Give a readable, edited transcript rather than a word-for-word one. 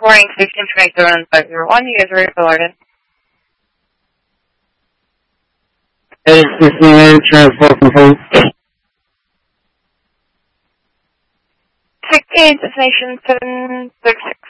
Warning 1627-501, you guys are alerted. 869 transport complete. 16 destination 766.